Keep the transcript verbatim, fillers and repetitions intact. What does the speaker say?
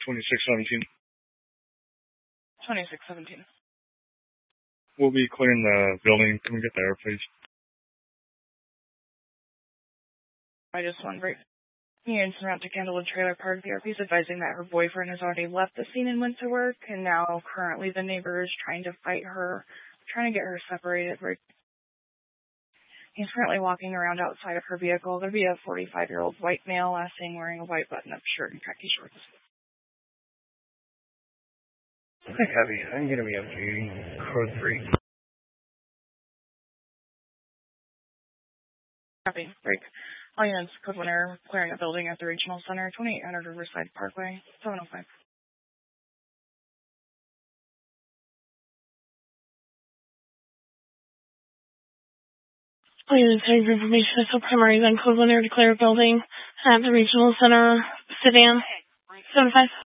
twenty-six seventeen. twenty-six seventeen. We'll be clearing the building. Can we get there, please? I just want break. Units en route to Candlewood Trailer Park. The R P is advising that her boyfriend has already left the scene and went to work, and now currently the neighbor is trying to fight her, trying to get her separated. He's currently walking around outside of her vehicle. There'll be a forty-five-year-old white male, last seen wearing a white button-up shirt and khaki shorts. Okay, heavy. I'm going to be up to code three. Copy. Break. All units, code one error, clearing a building at the Regional Center, twenty-eight hundred Riverside Parkway, seven oh five. All units having information is primary, then code one error to clear a building at the Regional Center, sedan, seven oh five.